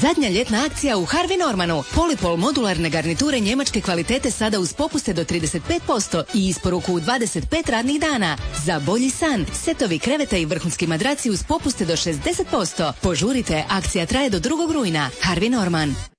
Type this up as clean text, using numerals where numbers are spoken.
Zadnja ljetna akcija u Harvey Normanu. Polipol modularne garniture njemačke kvalitete sada uz popuste do 35% i isporuku u 25 radnih dana. Za bolji san, setovi kreveta i vrhunski madraci uz popuste do 60%. Požurite, akcija traje do 2. rujna. Harvey Norman.